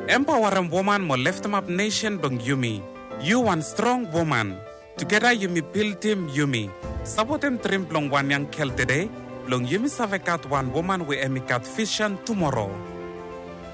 Empower woman mo lift up nation dong Yumi. You one strong woman. Together Yumi build team Yumi. Sabotem trim long one yang kel today. Long Yumi savekat one woman we emikat vision tomorrow.